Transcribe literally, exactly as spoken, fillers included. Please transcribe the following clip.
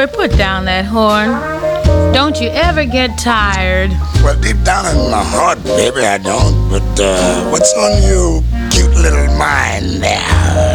Louie, put down that horn. Don't you ever get tired. Well, deep down in my heart, baby, I don't. But uh, what's on your cute little mind there?